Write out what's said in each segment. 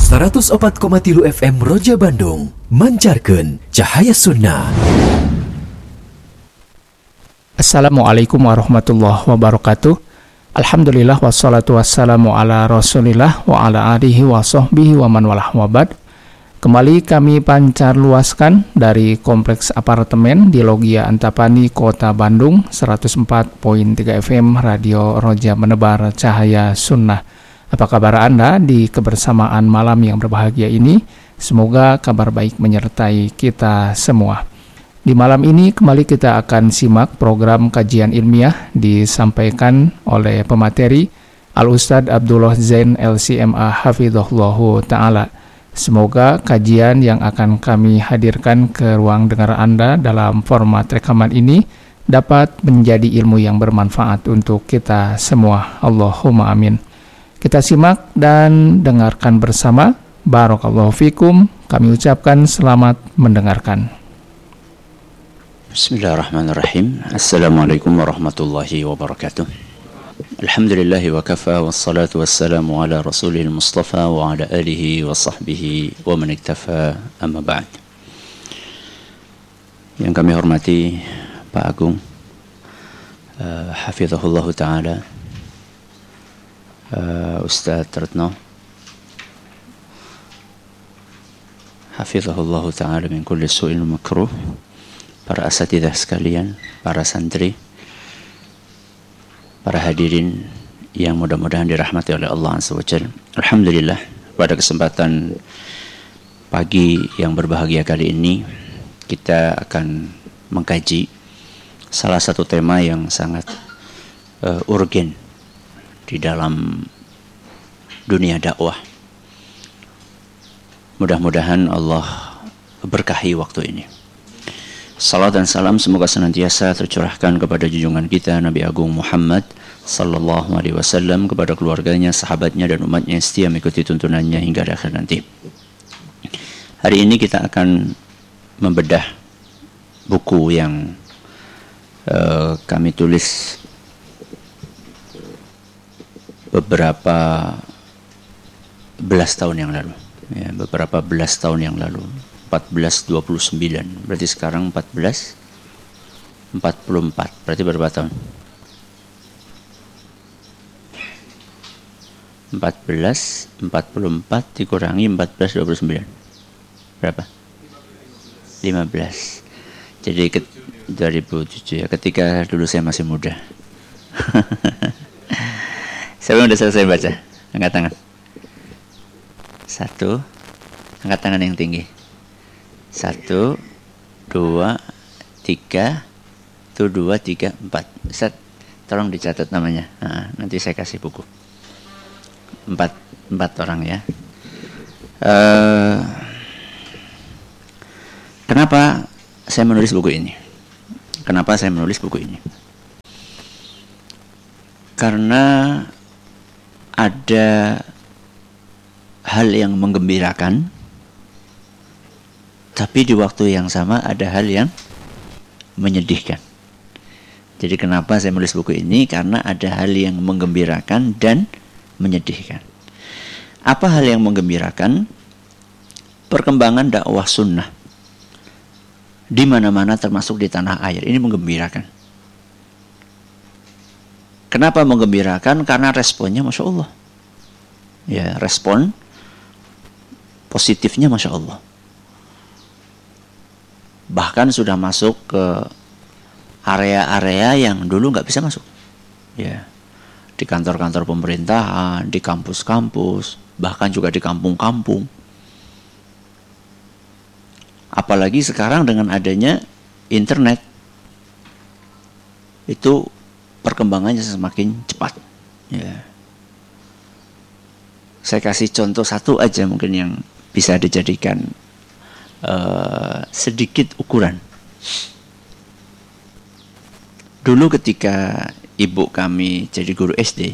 104,3 FM Roja Bandung mancarkan cahaya sunnah. Assalamualaikum warahmatullahi wabarakatuh. Alhamdulillah wassalatu wassalamu ala rasulillah wa ala alihi wa sahbihi wa man walah wabad. Kembali kami pancar luaskan dari Kompleks Apartemen di Logia Antapani, Kota Bandung, 104.3 FM Radio Roja menebar cahaya sunnah. Apa kabar Anda di kebersamaan malam yang berbahagia ini? Semoga kabar baik menyertai kita semua. Di malam ini kembali kita akan simak program kajian ilmiah disampaikan oleh pemateri Al-Ustadz Abdullah Zain LCMA Hafidhullahu Ta'ala. Semoga kajian yang akan kami hadirkan ke ruang dengar Anda dalam format rekaman ini dapat menjadi ilmu yang bermanfaat untuk kita semua. Allahumma amin. Kita simak dan dengarkan bersama. Barakallahu fikum. Kami ucapkan selamat mendengarkan. Bismillahirrahmanirrahim. Assalamualaikum warahmatullahi wabarakatuh. Alhamdulillahi wa kafa wassalatu wassalamu ala rasulil mustafa wa ala alihi wa sahbihi wa man iktafa amma ba'd. Yang kami hormati Pak Agung hafizahullahu ta'ala, Ustaz Retno hafizahullahu ta'ala min kulli su'il makruh, para asatidzah sekalian, para santri, para hadirin yang mudah-mudahan dirahmati oleh Allah Azza wa Jalla. Alhamdulillah, pada kesempatan pagi yang berbahagia kali ini kita akan mengkaji salah satu tema yang sangat urgen di dalam dunia dakwah. Mudah-mudahan Allah berkahi waktu ini. Salam dan salam semoga senantiasa tercurahkan kepada junjungan kita Nabi Agung Muhammad sallallahu alaihi wasallam, kepada keluarganya, sahabatnya dan umatnya yang setia mengikuti tuntunannya hingga akhir nanti. Hari ini kita akan membedah buku yang kami tulis beberapa belas tahun yang lalu. Ya, beberapa belas tahun yang lalu. 1429, berarti sekarang 1444, berarti berapa tahun? 1444 dikurangi 1429 berapa? 15. Jadi 2007 ya, ketika dulu saya masih muda. Saya sudah selesai baca. Angkat tangan. 1, angkat tangan yang tinggi. 1, 2, 3, 1, 2, 3, 4. Ustaz, tolong dicatat namanya. Nah, nanti saya kasih buku. 4 orang ya. Kenapa saya menulis buku ini? Karena ada hal yang menggembirakan, tapi di waktu yang sama ada hal yang menyedihkan. Jadi kenapa saya menulis buku ini? Karena ada hal yang menggembirakan dan menyedihkan. Apa hal yang menggembirakan? Perkembangan dakwah sunnah di mana-mana termasuk di tanah air. Ini menggembirakan. Kenapa menggembirakan? Karena responnya Masya Allah. Ya, respon positifnya Masya Allah. Bahkan sudah masuk ke area-area yang dulu nggak bisa masuk. Ya, di kantor-kantor pemerintahan, di kampus-kampus, bahkan juga di kampung-kampung. Apalagi sekarang dengan adanya internet, itu perkembangannya semakin cepat. Ya. Saya kasih contoh satu aja mungkin yang bisa dijadikan sedikit ukuran. Dulu ketika ibu kami jadi guru SD,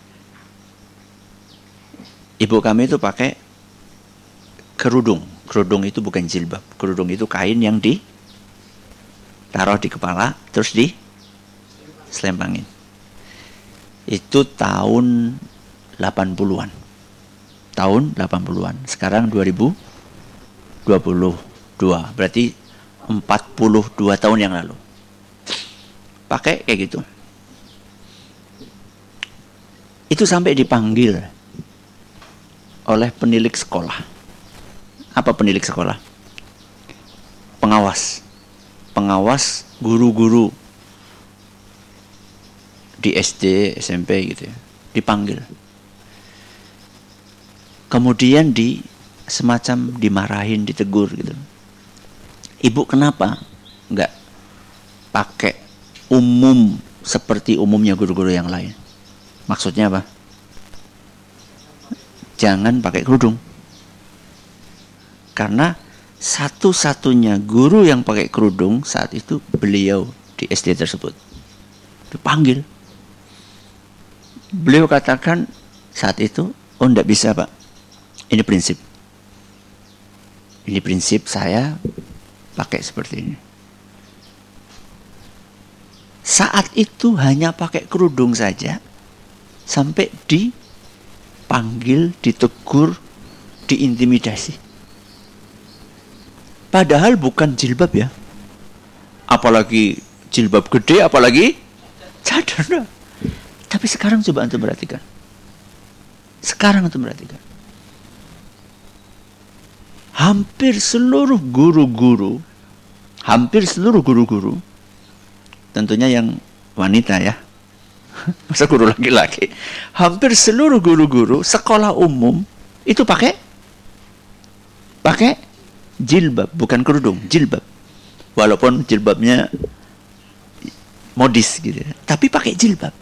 ibu kami itu pakai kerudung. Kerudung itu bukan jilbab. Kerudung itu kain yang ditaruh di kepala terus diselempangin. Itu tahun 80-an. tahun 80-an. Sekarang 2022. Berarti 42 tahun yang lalu. Pakai kayak gitu. Itu sampai dipanggil oleh penilik sekolah. Apa penilik sekolah? Pengawas. Pengawas guru-guru di SD, SMP gitu ya. Dipanggil. Kemudian semacam dimarahin, ditegur gitu. Ibu kenapa nggak pakai umum seperti umumnya guru-guru yang lain? Maksudnya apa? Jangan pakai kerudung. Karena satu-satunya guru yang pakai kerudung saat itu beliau di SD tersebut. Dipanggil. Beliau katakan saat itu, oh enggak bisa Pak. Ini prinsip. Ini prinsip saya pakai seperti ini. Saat itu hanya pakai kerudung saja. Sampai dipanggil, ditegur, diintimidasi. Padahal bukan jilbab ya. Apalagi jilbab gede, apalagi cadar. Tapi sekarang coba antum perhatikan. Sekarang antum perhatikan. Hampir seluruh guru-guru, tentunya yang wanita ya, masa guru laki-laki, hampir seluruh guru-guru sekolah umum itu pakai jilbab, bukan kerudung, jilbab. Walaupun jilbabnya modis gitu, tapi pakai jilbab.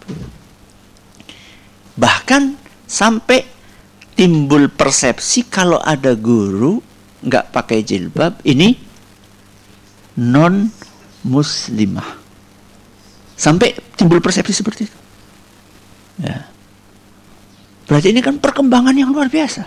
Bahkan sampai timbul persepsi kalau ada guru nggak pakai jilbab, ini non muslimah. Sampai timbul persepsi seperti itu. Ya. Berarti ini kan perkembangan yang luar biasa.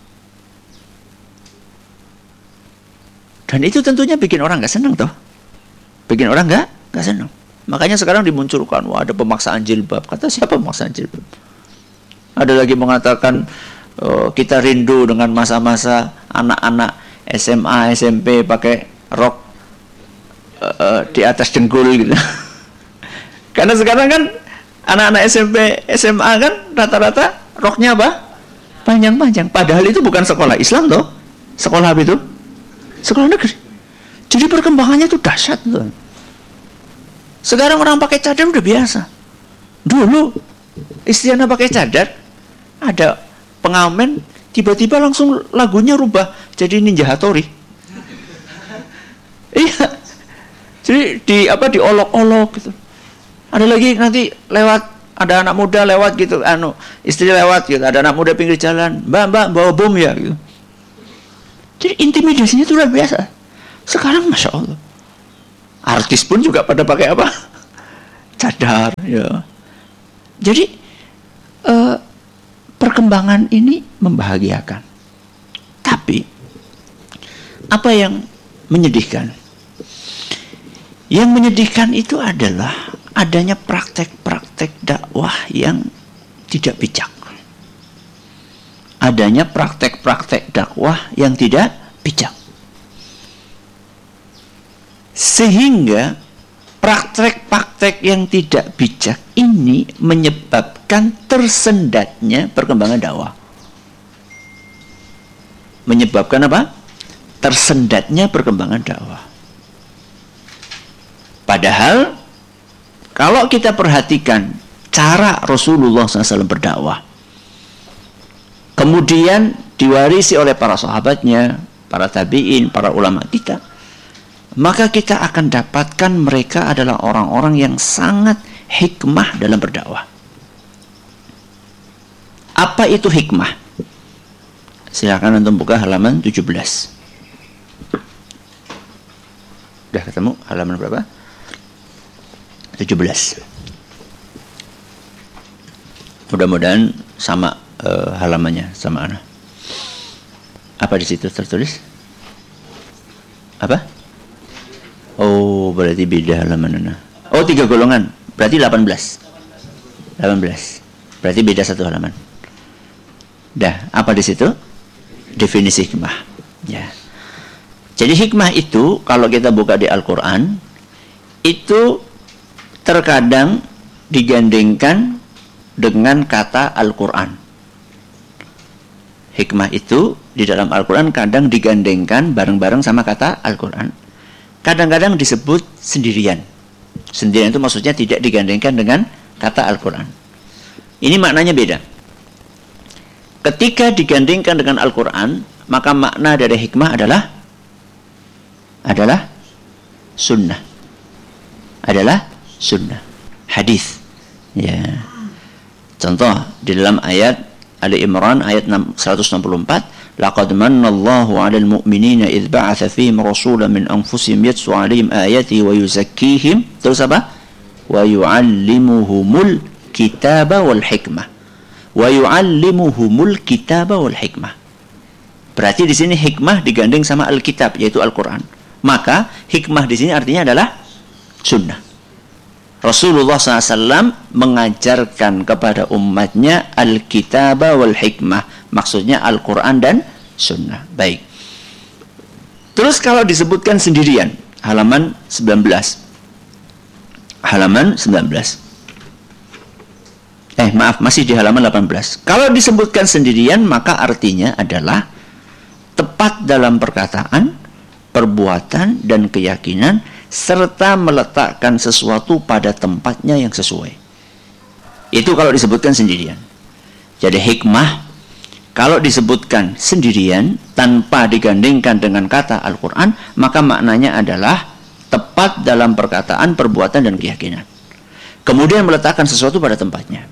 Dan itu tentunya bikin orang nggak senang toh. Bikin orang nggak senang. Makanya sekarang dimunculkan, wah ada pemaksaan jilbab. Kata siapa pemaksaan jilbab? Ada lagi mengatakan kita rindu dengan masa-masa anak-anak SMA, SMP pakai rok di atas dengkul gitu. Karena sekarang kan anak-anak SMP, SMA kan rata-rata roknya apa? Panjang-panjang. Padahal itu bukan sekolah Islam toh. Sekolah apa itu? Sekolah negeri. Jadi perkembangannya itu dahsyat tuh. Sekarang orang pakai cadar udah biasa. Dulu istrinya pakai cadar, ada pengamen tiba-tiba langsung lagunya rubah jadi Ninja Hattori. Iya. Jadi diolok-olok gitu. Ada lagi nanti lewat, ada anak muda lewat gitu, istri lewat gitu, ada anak muda pinggir jalan, mbak bawa bom ya gitu. Jadi intimidasinya itu luar biasa. Sekarang Masya Allah, artis pun juga pada pakai apa? Cadar ya. Jadi perkembangan ini membahagiakan. Tapi apa yang menyedihkan? Yang menyedihkan itu adalah adanya praktek-praktek dakwah yang tidak bijak. Adanya praktek-praktek dakwah yang tidak bijak. Sehingga praktek-praktek yang tidak bijak ini menyebabkan tersendatnya perkembangan dakwah. Menyebabkan apa? Tersendatnya perkembangan dakwah. Padahal kalau kita perhatikan cara Rasulullah SAW berdakwah, kemudian diwarisi oleh para sahabatnya, para tabi'in, para ulama kita, maka kita akan dapatkan mereka adalah orang-orang yang sangat hikmah dalam berdakwah. Apa itu hikmah? Silakan antum buka halaman 17. Udah ketemu halaman berapa? 17. Mudah-mudahan sama halamannya sama ana. Apa di situ tertulis? Apa? Oh, berarti beda halaman ana. Oh, 3 golongan. Berarti 18. Berarti beda 1 halaman. Dah, apa di situ? Definisi hikmah. Ya. Jadi hikmah itu kalau kita buka di Al-Qur'an itu terkadang digandengkan dengan kata Al-Qur'an. Hikmah itu di dalam Al-Qur'an kadang digandengkan bareng-bareng sama kata Al-Qur'an. Kadang-kadang disebut sendirian. Sendirian itu maksudnya tidak digandengkan dengan kata Al-Qur'an. Ini maknanya beda. Ketika digandengkan dengan Al-Qur'an, maka makna dari hikmah adalah sunnah. Adalah sunnah. Hadis. Ya. Contoh di dalam ayat Ali Imran ayat 164, laqad manallahu 'alal mu'minina idz ba'atsa fihim rasulan min anfusihim yatlu 'alaihim ayatihi wa yuzakkihim. Terus apa? Wa yu'allimuhumul kitaba wal hikmah. Wa yu'allimuhumul kitaba wal hikmah. Berarti di sini hikmah digandeng sama Alkitab, yaitu Al-Qur'an. Maka hikmah di sini artinya adalah sunnah. Rasulullah SAW mengajarkan kepada umatnya Alkitab wal hikmah. Maksudnya Al-Quran dan sunnah. Baik. Terus kalau disebutkan sendirian, halaman 19. Halaman 19. Masih di halaman 18. Kalau disebutkan sendirian, maka artinya adalah tepat dalam perkataan, perbuatan, dan keyakinan, serta meletakkan sesuatu pada tempatnya yang sesuai. Itu kalau disebutkan sendirian. Jadi hikmah, kalau disebutkan sendirian, tanpa digandengkan dengan kata Al-Quran, maka maknanya adalah tepat dalam perkataan, perbuatan, dan keyakinan. Kemudian meletakkan sesuatu pada tempatnya.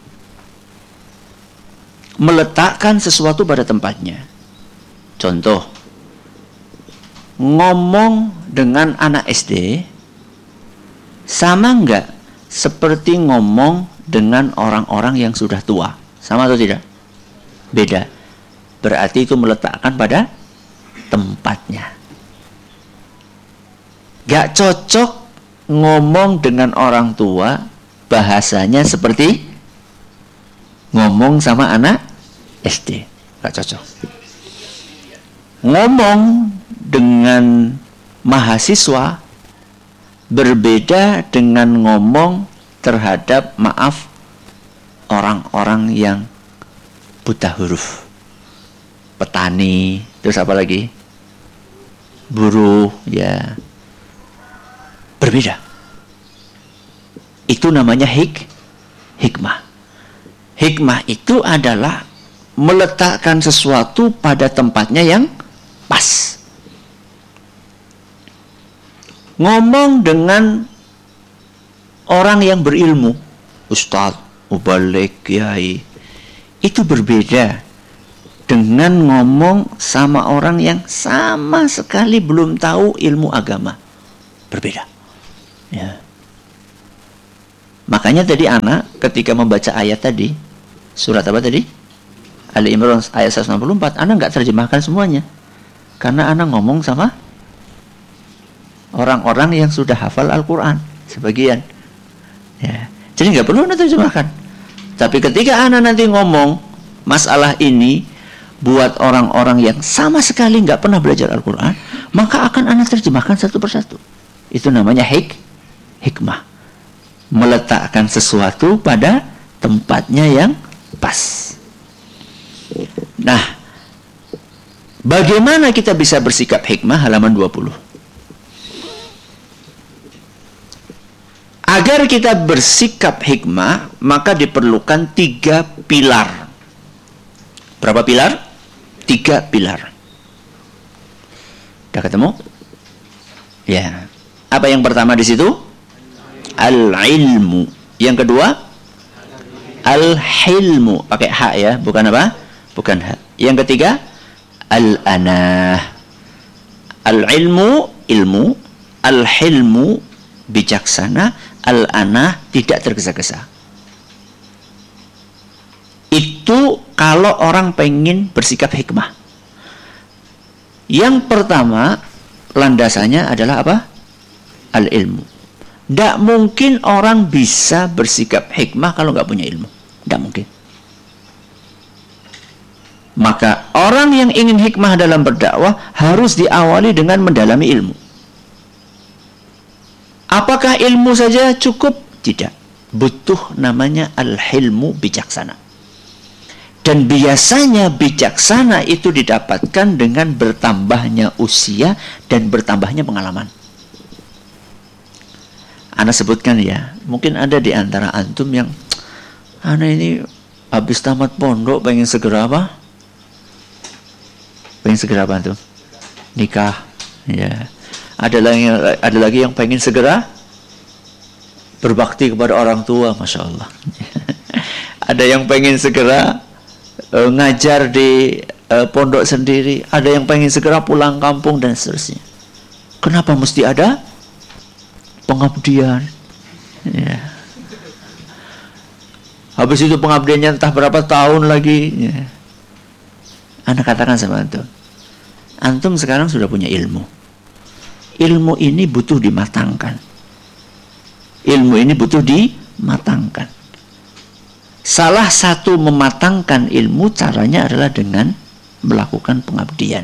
Meletakkan sesuatu pada tempatnya. Contoh, ngomong dengan anak SD sama enggak seperti ngomong dengan orang-orang yang sudah tua? Sama atau tidak? Beda. Berarti itu meletakkan pada tempatnya. Gak cocok ngomong dengan orang tua bahasanya seperti ngomong sama anak SD. Gak cocok. Ngomong dengan mahasiswa berbeda dengan ngomong terhadap orang-orang yang buta huruf. Petani, terus apa lagi? Buruh, ya. Berbeda. Itu namanya hikmah. Hikmah itu adalah meletakkan sesuatu pada tempatnya yang pas. Ngomong dengan orang yang berilmu, ustadz, mubalik, kiai, itu berbeda dengan ngomong sama orang yang sama sekali belum tahu ilmu agama. Berbeda. Ya. Makanya tadi anak ketika membaca ayat tadi, surat apa tadi? Ali Imran ayat 164, anak nggak terjemahkan semuanya. Karena anak ngomong sama orang-orang yang sudah hafal Al-Quran sebagian. Ya. Jadi nggak perlu anak terjemahkan. Tapi ketika anak nanti ngomong masalah ini buat orang-orang yang sama sekali nggak pernah belajar Al-Quran, maka akan anak terjemahkan satu persatu. Itu namanya hikmah. Meletakkan sesuatu pada tempatnya yang pas. Nah, bagaimana kita bisa bersikap hikmah? Halaman 20. Agar kita bersikap hikmah, maka diperlukan 3 pilar. Berapa pilar? 3 pilar. Udah ketemu? Ya. Apa yang pertama di situ? Al-ilmu. Yang kedua? Al-hilmu. Pakai ha ya, bukan apa? Bukan ha. Yang ketiga? Al-anah. Al-ilmu, ilmu. Al-hilmu, bijaksana. Al-anah, tidak tergesa-gesa. Itu kalau orang pengen bersikap hikmah. Yang pertama, landasannya adalah apa? Al-ilmu. Tidak mungkin orang bisa bersikap hikmah kalau nggak punya ilmu. Tidak mungkin. Maka orang yang ingin hikmah dalam berdakwah harus diawali dengan mendalami ilmu. Apakah ilmu saja cukup? Tidak. Butuh namanya al-hilmu, bijaksana. Dan biasanya bijaksana itu didapatkan dengan bertambahnya usia dan bertambahnya pengalaman. Ana sebutkan ya, mungkin ada di antara antum yang ana ini habis tamat pondok pengen segera apa? Pengen segera apa antum? Nikah. Ya. Ada lagi yang pengen segera berbakti kepada orang tua, Masya Allah. Ada yang pengen segera ngajar di pondok sendiri. Ada yang pengen segera pulang kampung dan seterusnya. Kenapa mesti ada pengabdian? Ya. Habis itu pengabdiannya entah berapa tahun lagi. Ya. Anda katakan sama antum, antum sekarang sudah punya ilmu. Ilmu ini butuh dimatangkan. Ilmu ini butuh dimatangkan. Salah satu mematangkan ilmu caranya adalah dengan melakukan pengabdian.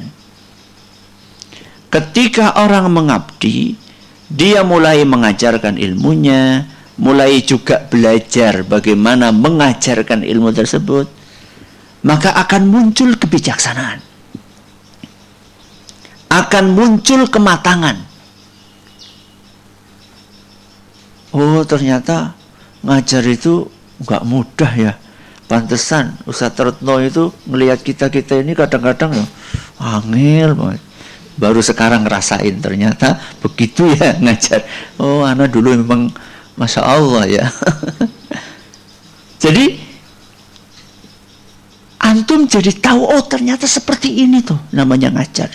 Ketika orang mengabdi, dia mulai mengajarkan ilmunya, mulai juga belajar bagaimana mengajarkan ilmu tersebut, maka akan muncul kebijaksanaan, akan muncul kematangan. Oh, ternyata ngajar itu nggak mudah ya. Pantesan Ustadz Retno itu ngelihat kita ini kadang-kadang ya angel banget. Baru sekarang ngerasain ternyata begitu ya ngajar. Oh, anak dulu memang Masya Allah ya. Jadi antum jadi tahu, oh ternyata seperti ini tuh namanya ngajar.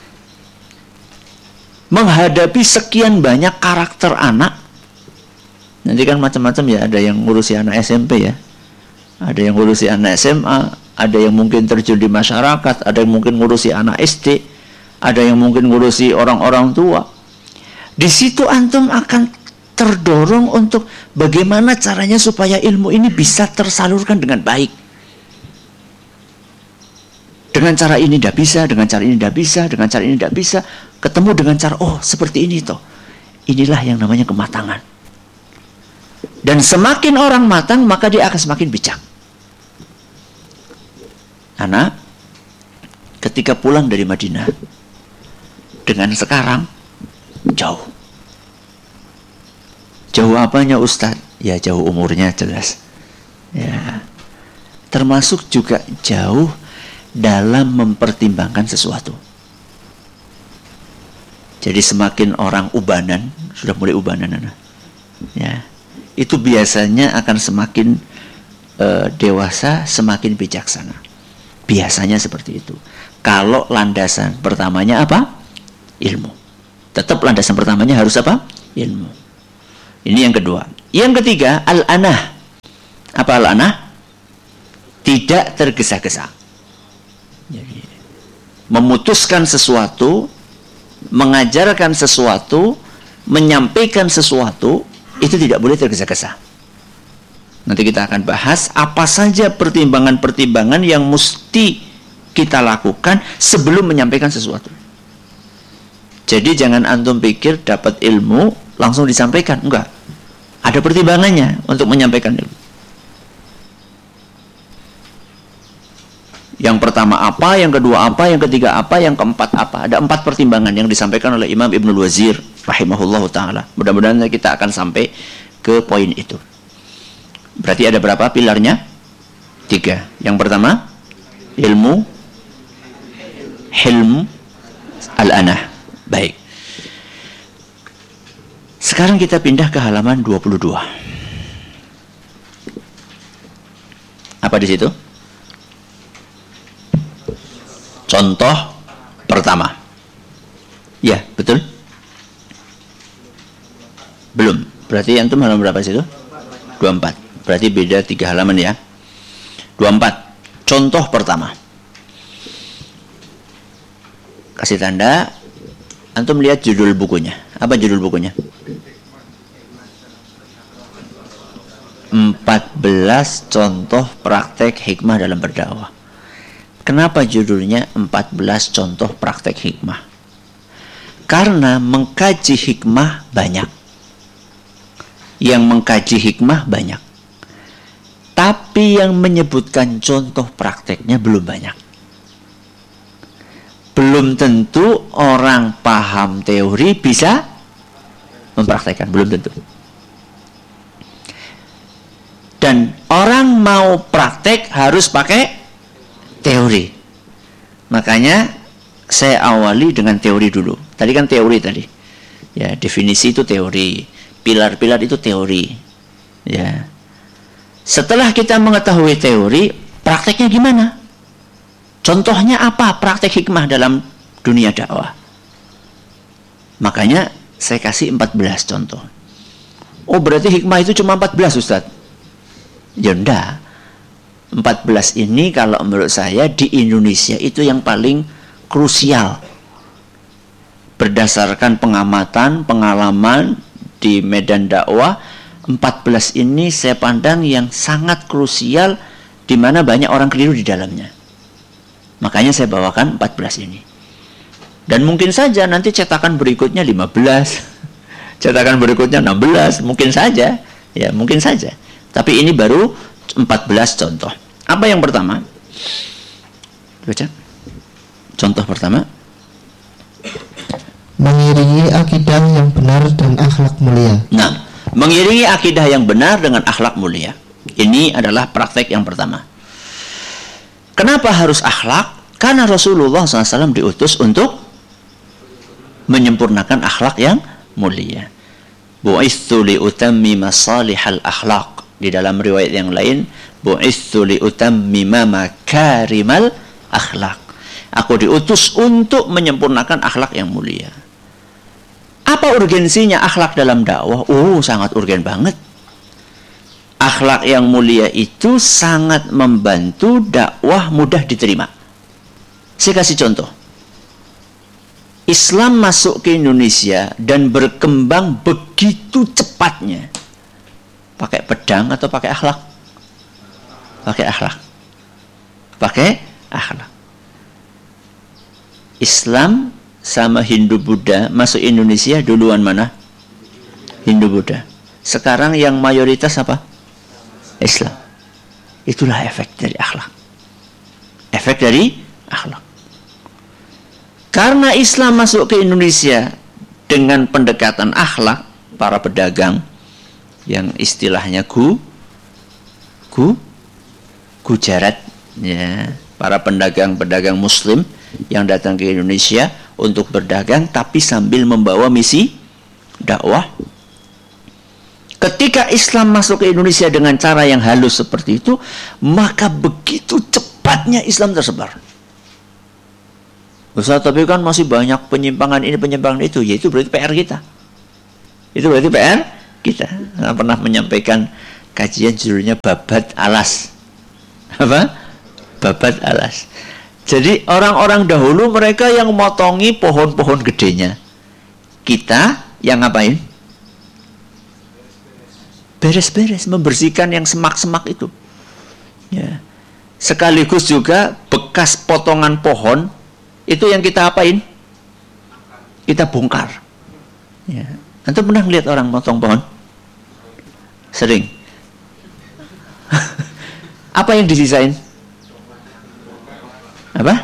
Menghadapi sekian banyak karakter anak. Nanti kan macam-macam ya, ada yang ngurusi anak SMP ya, ada yang ngurusi anak SMA, ada yang mungkin terjun di masyarakat, ada yang mungkin ngurusi anak SD, ada yang mungkin ngurusi orang-orang tua. Di situ antum akan terdorong untuk bagaimana caranya supaya ilmu ini bisa tersalurkan dengan baik. Dengan cara ini tidak bisa, dengan cara ini tidak bisa, dengan cara ini tidak bisa, ketemu dengan cara, oh seperti ini toh. Inilah yang namanya kematangan. Dan semakin orang matang, maka dia akan semakin bijak. Anak, ketika pulang dari Madinah, dengan sekarang, jauh. Jauh apanya Ustadz? Ya jauh umurnya jelas. Ya. Termasuk juga jauh dalam mempertimbangkan sesuatu. Jadi semakin orang ubanan, sudah mulai ubanan anak. Ya. Itu biasanya akan semakin dewasa, semakin bijaksana. Biasanya seperti itu. Kalau landasan pertamanya apa? Ilmu. Tetap landasan pertamanya harus apa? Ilmu. Ini yang kedua. Yang ketiga, al-anah. Apa al-anah? Tidak tergesa-gesa. Jadi, memutuskan sesuatu, mengajarkan sesuatu, menyampaikan sesuatu, itu tidak boleh tergesa-gesa. Nanti kita akan bahas apa saja pertimbangan-pertimbangan yang mesti kita lakukan sebelum menyampaikan sesuatu. Jadi jangan antum pikir dapat ilmu langsung disampaikan. Enggak. Ada pertimbangannya untuk menyampaikan ilmu. Yang pertama apa, yang kedua apa, yang ketiga apa, yang keempat apa. Ada 4 pertimbangan yang disampaikan oleh Imam Ibnul Wazir rahimahullahu ta'ala. Mudah-mudahan kita akan sampai ke poin itu. Berarti ada berapa pilarnya? 3. Yang pertama, ilmu, hilm, al-anah. Baik. Sekarang kita pindah ke halaman 22. Apa di situ? Contoh pertama. Ya, betul? Belum. Berarti antum halaman berapa situ? 24. Berarti beda 3 halaman ya. 24. Contoh pertama. Kasih tanda. Antum lihat judul bukunya. Apa judul bukunya? 14 contoh praktek hikmah dalam berdakwah. Kenapa judulnya 14 contoh praktek hikmah? Karena mengkaji hikmah banyak. Yang mengkaji hikmah banyak. Tapi yang menyebutkan contoh prakteknya belum banyak. Belum tentu orang paham teori bisa mempraktekkan. Belum tentu. Dan orang mau praktek harus pakai teori. Makanya saya awali dengan teori dulu. Tadi kan teori tadi. Ya, definisi itu teori. Pilar-pilar itu teori. Ya. Setelah kita mengetahui teori, prakteknya gimana? Contohnya apa praktek hikmah dalam dunia dakwah? Makanya saya kasih 14 contoh. Oh, berarti hikmah itu cuma 14, Ustaz? Ya enggak. 14 ini kalau menurut saya di Indonesia itu yang paling krusial. Berdasarkan pengamatan, pengalaman di medan dakwah, 14 ini saya pandang yang sangat krusial di mana banyak orang keliru di dalamnya. Makanya saya bawakan 14 ini. Dan mungkin saja nanti cetakan berikutnya 15, cetakan berikutnya 16, mungkin saja. Ya, mungkin saja. Tapi ini baru 14 contoh. Apa yang pertama? Baca. Contoh pertama. Mengiringi akidah yang benar dan akhlak mulia. Nah, mengiringi akidah yang benar dengan akhlak mulia. Ini adalah praktek yang pertama. Kenapa harus akhlak? Karena Rasulullah SAW diutus untuk menyempurnakan akhlak yang mulia. Bu'ithu li'utammima salihal akhlak. Di dalam riwayat yang lain, bu'ithu li'utammima makarimal akhlak. Aku diutus untuk menyempurnakan akhlak yang mulia. Apa urgensinya akhlak dalam dakwah? Oh, sangat urgen banget. Akhlak yang mulia itu sangat membantu dakwah mudah diterima. Saya kasih contoh. Islam masuk ke Indonesia dan berkembang begitu cepatnya. Pakai pedang atau pakai akhlak? Pakai akhlak. Pakai akhlak. Islam sama Hindu-Buddha masuk Indonesia duluan mana? Hindu-Buddha. Sekarang yang mayoritas apa? Islam. Itulah efek dari akhlak. Efek dari akhlak. Karena Islam masuk ke Indonesia dengan pendekatan akhlak, para pedagang yang istilahnya Gujarat, ya, para pedagang-pedagang Muslim yang datang ke Indonesia untuk berdagang tapi sambil membawa misi dakwah. Ketika Islam masuk ke Indonesia dengan cara yang halus seperti itu, maka begitu cepatnya Islam tersebar. Ustaz, tapi kan masih banyak penyimpangan ini, penyimpangan itu. Ya, itu berarti PR kita. Itu berarti PR kita. Saya pernah menyampaikan kajian judulnya Babat Alas. Apa? Babat Alas. Jadi orang-orang dahulu mereka yang motongi pohon-pohon gedenya. Kita yang ngapain? Beres-beres, membersihkan yang semak-semak itu. Ya. Sekaligus juga bekas potongan pohon itu yang kita apain? Kita bongkar. Ya. Antum pernah lihat orang motong pohon? Sering. Apa yang disisain? Apa?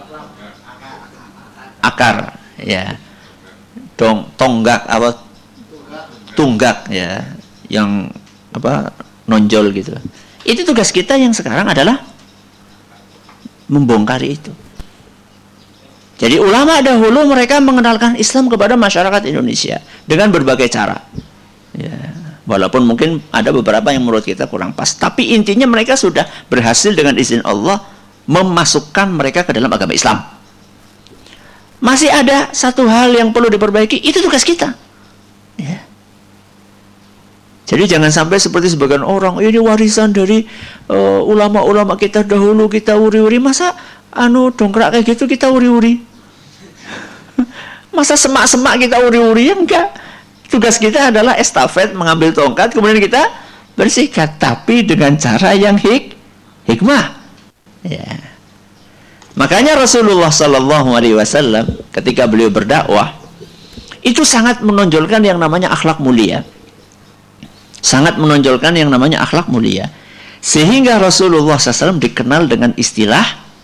Akar, ya. Tonggak apa? Tunggak, ya. Yang apa? Nonjol gitu. Itu tugas kita yang sekarang adalah membongkari itu. Jadi ulama dahulu mereka mengenalkan Islam kepada masyarakat Indonesia dengan berbagai cara. Ya, walaupun mungkin ada beberapa yang menurut kita kurang pas, tapi intinya mereka sudah berhasil dengan izin Allah memasukkan mereka ke dalam agama Islam. Masih ada satu hal yang perlu diperbaiki, itu tugas kita. Ya. Jadi jangan sampai seperti sebagian orang, ini warisan dari ulama-ulama kita dahulu, kita uri-uri. Masa dongkrak kayak gitu kita uri-uri? Masa semak-semak kita uri-uri? Enggak. Tugas kita adalah estafet, mengambil tongkat, kemudian kita bersihkan, tapi dengan cara yang hikmah. Ya. Makanya Rasulullah Sallallahu Alaihi Wasallam ketika beliau berdakwah itu sangat menonjolkan yang namanya akhlak mulia, sangat menonjolkan yang namanya akhlak mulia, sehingga Rasulullah SAW dikenal dengan istilah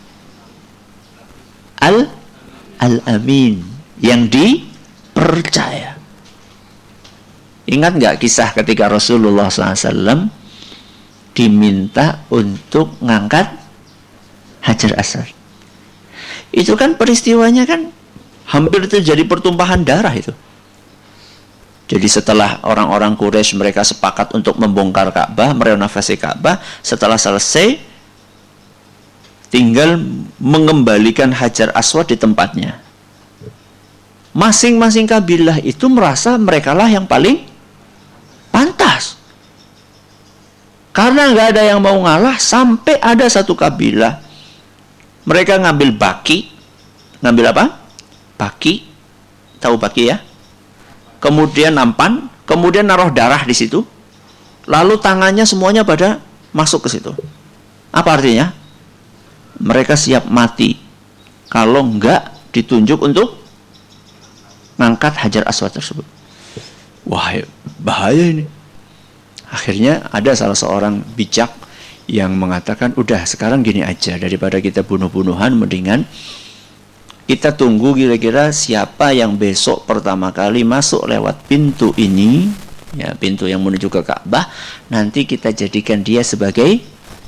al-amin, yang dipercaya. Ingat nggak kisah ketika Rasulullah SAW diminta untuk ngangkat Hajar Aswad? Itu kan peristiwanya kan hampir terjadi pertumpahan darah itu. Jadi setelah orang-orang Quraisy mereka sepakat untuk membongkar Ka'bah, merenovasi Ka'bah, setelah selesai tinggal mengembalikan Hajar Aswad di tempatnya. Masing-masing kabilah itu merasa merekalah yang paling pantas. Karena nggak ada yang mau ngalah, sampai ada satu kabilah mereka ngambil baki. Ngambil apa? Baki. Tahu baki ya? Kemudian nampan, kemudian naruh darah di situ. Lalu tangannya semuanya pada masuk ke situ. Apa artinya? Mereka siap mati kalau enggak ditunjuk untuk ngangkat Hajar Aswad tersebut. Wah, bahaya ini. Akhirnya ada salah seorang bijak yang mengatakan, udah sekarang gini aja, daripada kita bunuh-bunuhan, mendingan kita tunggu kira-kira siapa yang besok pertama kali masuk lewat pintu ini, ya, pintu yang menuju ke Ka'bah, nanti kita jadikan dia sebagai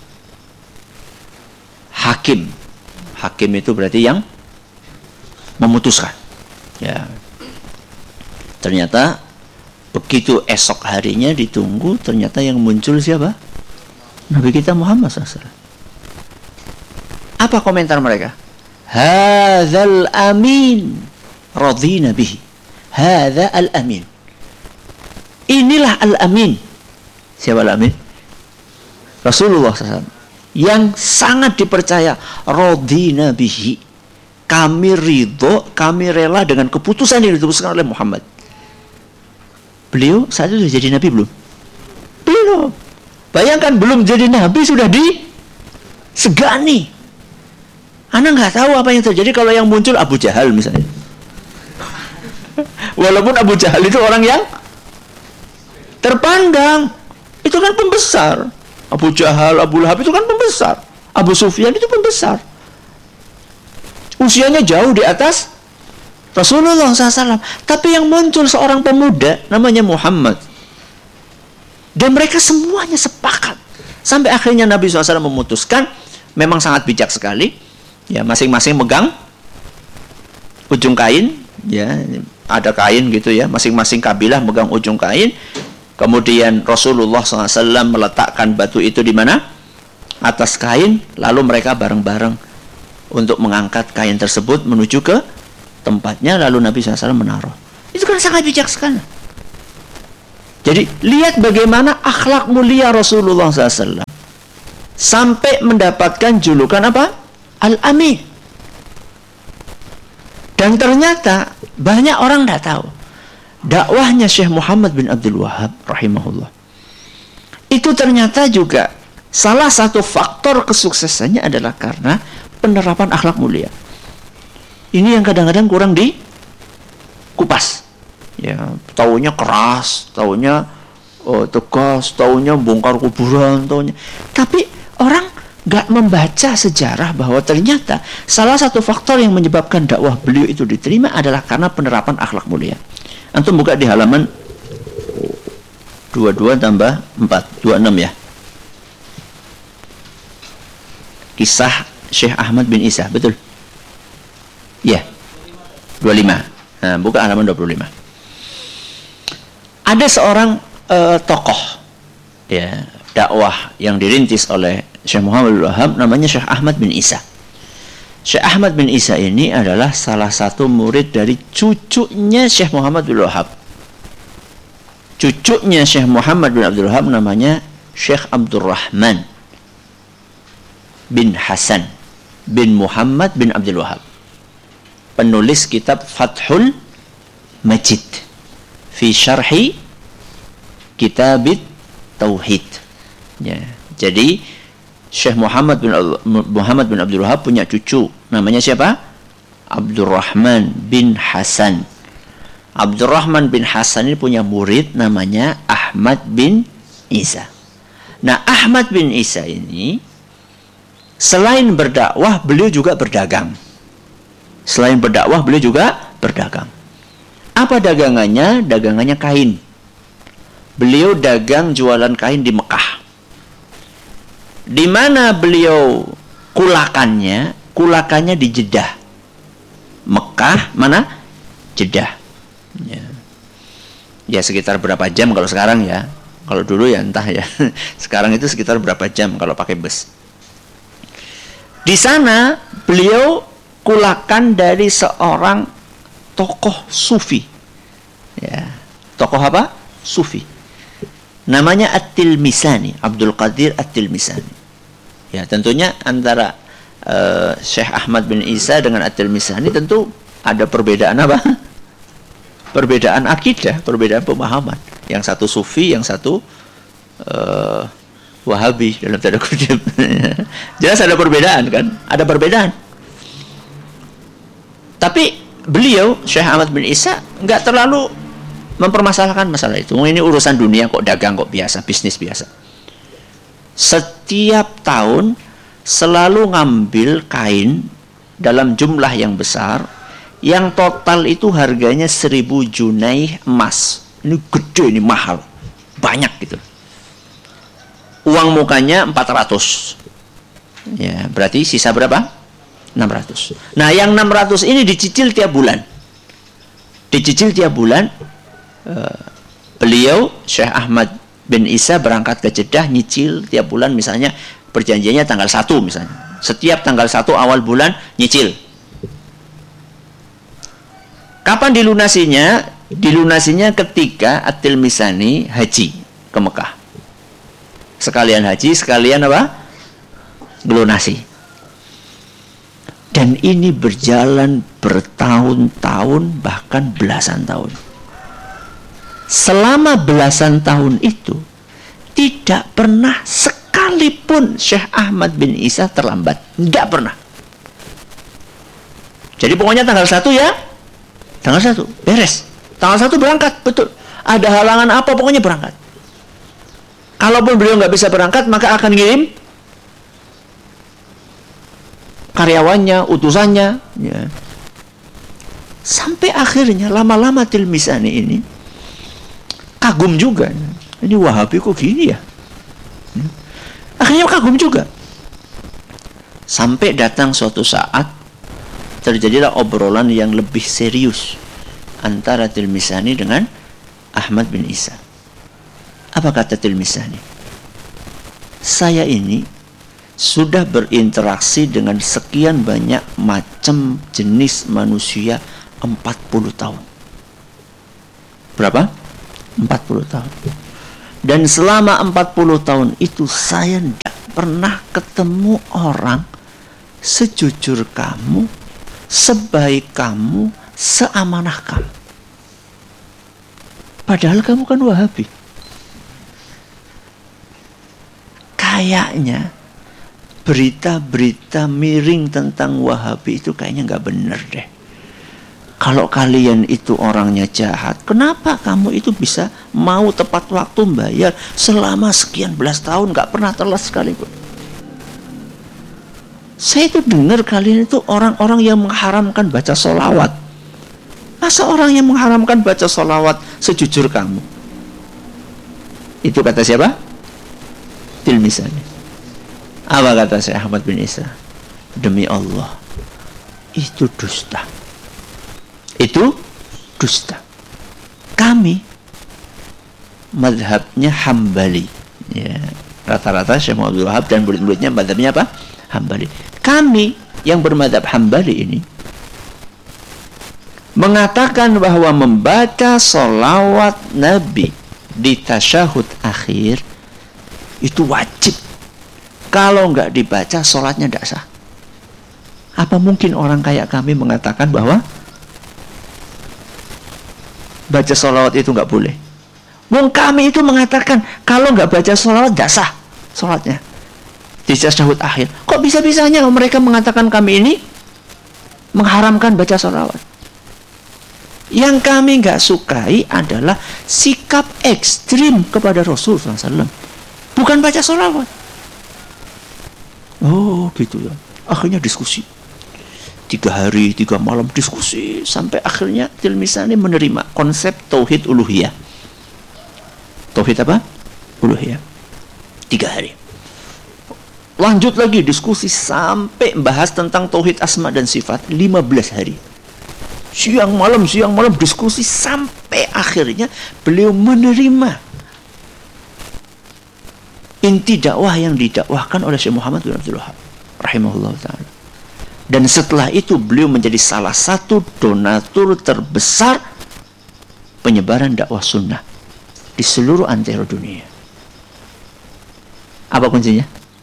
hakim. Hakim itu berarti yang memutuskan. Ya. Ternyata begitu esok harinya ditunggu, ternyata yang muncul siapa? Nabi kita Muhammad SAW. Apa komentar mereka? Hadzal amin radhina bihi. Hadza al-amin. Inilah al-amin. Siapa al-amin? Rasulullah SAW. Yang sangat dipercaya. Radhina bihi. Kami ridho, kami rela dengan keputusan yang diputuskan oleh Muhammad. Beliau saat itu sudah jadi Nabi belum? Belum. Bayangkan belum jadi Nabi sudah disegani. Anda nggak tahu apa yang terjadi kalau yang muncul Abu Jahal misalnya. Walaupun Abu Jahal itu orang yang terpandang, itu kan pembesar. Abu Jahal, Abu Lahab itu kan pembesar. Abu Sufyan itu pembesar. Usianya jauh di atas Rasulullah SAW. Tapi yang muncul seorang pemuda namanya Muhammad. Dan mereka semuanya sepakat. Sampai akhirnya Nabi SAW memutuskan, memang sangat bijak sekali. Ya, masing-masing megang ujung kain. Ya, ada kain gitu ya. Masing-masing kabilah megang ujung kain. Kemudian Rasulullah SAW meletakkan batu itu di mana? Atas kain. Lalu mereka bareng-bareng untuk mengangkat kain tersebut menuju ke tempatnya. Lalu Nabi SAW menaruh. Itu kan sangat bijak sekali. Jadi lihat bagaimana akhlak mulia Rasulullah SAW sampai mendapatkan julukan apa? Al-Amin. Dan ternyata banyak orang tidak tahu dakwahnya Syekh Muhammad bin Abdul Wahab rahimahullah. Itu ternyata juga salah satu faktor kesuksesannya adalah karena penerapan akhlak mulia. Ini yang kadang-kadang kurang dikupas. Ya, taunya keras, taunya tegas, taunya bongkar kuburan, taunya. Tapi orang nggak membaca sejarah bahwa ternyata salah satu faktor yang menyebabkan dakwah beliau itu diterima adalah karena penerapan akhlak mulia. Antum buka di halaman 22 tambah 4, 26 ya. Kisah Syekh Ahmad bin Isa, betul? Ya, 25. Nah, buka halaman 25. Ada seorang tokoh ya, dakwah yang dirintis oleh Syekh Muhammad bin Wahab, namanya Syekh Ahmad bin Isa. Syekh Ahmad bin Isa ini adalah salah satu murid dari cucunya Syekh Muhammad bin Wahab. Cucunya Syekh Muhammad bin Abdul Wahab namanya Syekh Abdurrahman bin Hasan bin Muhammad bin Abdul Wahab, penulis kitab Fathul Majid fi syarhi kitabit tauhid. Ya, jadi Syekh Muhammad bin Abdul Wahab punya cucu, namanya siapa? Abdurrahman bin Hasan. Abdurrahman bin Hasan ini punya murid namanya Ahmad bin Isa. Nah, Ahmad bin Isa ini selain berdakwah, beliau juga berdagang. Selain berdakwah, beliau juga berdagang. Apa dagangannya? Dagangannya kain. Beliau dagang jualan kain di Mekah. Di mana beliau kulakannya? Kulakannya di Jeddah. Mekah, mana? Jeddah. Ya sekitar berapa jam kalau sekarang ya? Kalau dulu ya entah ya. Sekarang itu sekitar berapa jam kalau pakai bus. Di sana beliau kulakan dari seorang tokoh sufi. Ya, tokoh apa? Sufi. Namanya At-Tilmisani, Abdul Qadir At-Tilmisani. Ya, tentunya antara Syekh Ahmad bin Isa dengan At-Tilmisani tentu ada perbedaan apa? Perbedaan akidah, perbedaan pemahaman. Yang satu sufi, yang satu Wahabi dalam tanda kutip. Jelas ada perbedaan kan? Ada perbedaan. Tapi beliau Syekh Ahmad bin Isa nggak terlalu mempermasalahkan masalah itu. Ini urusan dunia kok, dagang kok, biasa, bisnis biasa. Setiap tahun selalu ngambil kain dalam jumlah yang besar, yang total itu harganya 1000 junai emas. Ini gede, ini mahal, banyak gitu. Uang mukanya 400. Ya, berarti sisa berapa? 600. Nah, yang 600 ini dicicil tiap bulan. Dicicil tiap bulan. Beliau Syekh Ahmad bin Isa berangkat ke Jeddah, nyicil tiap bulan, misalnya perjanjiannya tanggal 1 misalnya. Setiap tanggal 1 awal bulan nyicil. Kapan dilunasinya? Dilunasinya ketika At-Tilmisani haji ke Mekah. Sekalian haji, sekalian apa? Melunasi. Dan ini berjalan bertahun-tahun, bahkan belasan tahun. Selama belasan tahun itu tidak pernah sekalipun Syekh Ahmad bin Isa terlambat. Tidak pernah. Jadi pokoknya tanggal 1 ya, tanggal 1 beres. Tanggal 1 berangkat, betul. Ada halangan apa, pokoknya berangkat. Kalaupun beliau nggak bisa berangkat, maka akan ngirim karyawannya, utusannya. Ya. Sampai akhirnya lama-lama Tilmisani ini kagum juga. Ini Wahabi kok gini ya? Akhirnya kagum juga. Sampai datang suatu saat terjadilah obrolan yang lebih serius antara Tilmisani dengan Ahmad bin Isa. Apa kata Tilmisani? Saya ini sudah berinteraksi dengan sekian banyak macam jenis manusia 40 tahun. Berapa? 40 tahun. Dan selama 40 tahun itu saya tidak pernah ketemu orang sejujur kamu, sebaik kamu, seamanah kamu. Padahal kamu kan Wahabi. Kayaknya berita-berita miring tentang Wahabi itu kayaknya nggak benar deh. Kalau kalian itu orangnya jahat, kenapa kamu itu bisa mau tepat waktu bayar selama sekian belas tahun nggak pernah telat sekalipun? Saya itu dengar kalian itu orang-orang yang mengharamkan baca sholawat. Masa orang yang mengharamkan baca sholawat sejujur kamu? Itu kata siapa? Tilmisani. Apa kata Syekh Ahmad bin Isa? Demi Allah, itu dusta. Itu dusta. Kami madhabnya Hambali. Ya, rata-rata Syekh Abdul Wahab dan murid-muridnya madhabnya apa? Hambali. Kami yang bermadhab Hambali ini mengatakan bahwa membaca sholawat Nabi di tasyahud akhir itu wajib. Kalau nggak dibaca, sholatnya tidak sah. Apa mungkin orang kayak kami mengatakan bahwa baca sholawat itu nggak boleh? Wong kami itu mengatakan kalau nggak baca sholawat tidak sah sholatnya. di tasyahud akhir. Kok bisa-bisanya mereka mengatakan kami ini mengharamkan baca sholawat? Yang kami nggak sukai adalah sikap ekstrim kepada Rasul SAW. Bukan baca sholawat. Oh gitu ya. Akhirnya diskusi. 3 hari, 3 malam diskusi. Sampai akhirnya Tilmisani menerima konsep Tauhid Uluhiyah. Tauhid apa? Uluhiyah. 3 hari. Lanjut lagi diskusi sampai bahas tentang Tauhid Asma dan Sifat 15 hari. Siang malam diskusi sampai akhirnya beliau menerima inti dakwah yang didakwahkan oleh Syekh Muhammad bin Abdul Wahab rahimahullah ta'ala. Dan setelah itu beliau menjadi salah satu donatur terbesar penyebaran dakwah sunnah di seluruh antero dunia. Apa kuncinya?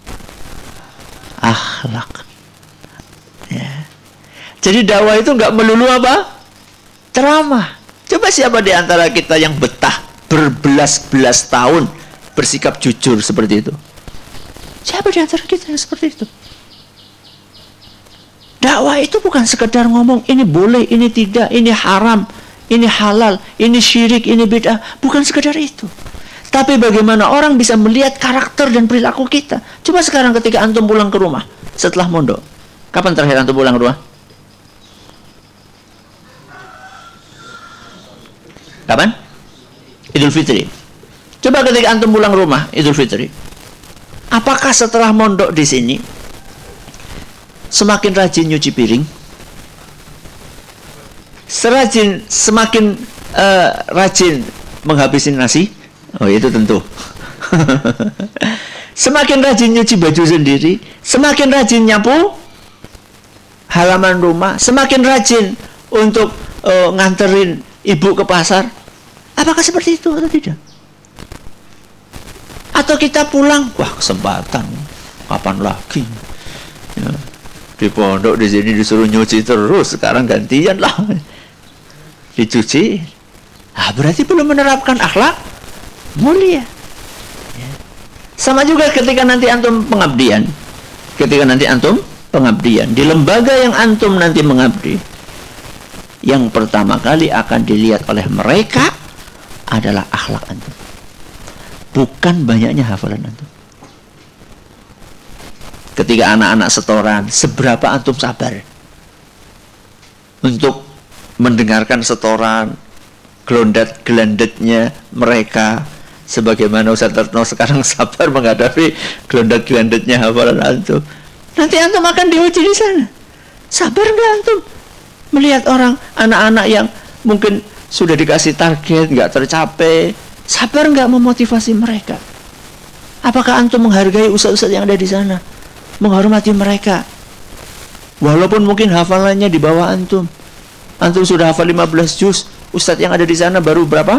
Akhlak. Ya. Jadi dakwah itu nggak melulu apa? Ceramah. Coba siapa di antara kita yang betah berbelas-belas tahun bersikap jujur seperti itu? Siapa di antara kita yang seperti itu? Dakwah itu bukan sekedar ngomong ini boleh, ini tidak, ini haram, ini halal, ini syirik, ini bid'ah. Bukan sekedar itu. Tapi bagaimana orang bisa melihat karakter dan perilaku kita. Coba sekarang ketika antum pulang ke rumah setelah mondok. Kapan terakhir antum pulang ke rumah? Kapan? Idul Fitri. Coba ketika antum pulang rumah Idul Fitri, apakah setelah mondok di sini semakin rajin nyuci piring? Semakin rajin menghabisin nasi? Oh, itu tentu. Semakin rajin nyuci baju sendiri, semakin rajin nyapu halaman rumah, semakin rajin untuk nganterin ibu ke pasar. Apakah seperti itu atau tidak? Atau kita pulang, wah kesempatan, kapan lagi? Ya, di pondok di sini disuruh nyuci terus, sekarang gantian lah dicuci. Berarti belum menerapkan akhlak mulia. Ya. Sama juga ketika nanti antum pengabdian. Di lembaga yang antum nanti mengabdi, yang pertama kali akan dilihat oleh mereka adalah akhlak antum, bukan banyaknya hafalan antum. Ketika anak-anak setoran, seberapa antum sabar untuk mendengarkan setoran, gelondat-gelandetnya mereka, sebagaimana Ustaz Retno sekarang sabar menghadapi gelondat-gelandetnya hafalan antum. Nanti antum akan diuji di sana. Sabar nggak antum melihat orang, anak-anak yang mungkin sudah dikasih target nggak tercapai? Sabar nggak memotivasi mereka? Apakah antum menghargai ustaz-ustaz yang ada di sana, menghormati mereka, walaupun mungkin hafalannya di bawah antum? Antum sudah hafal 15 juz, ustaz yang ada di sana baru berapa?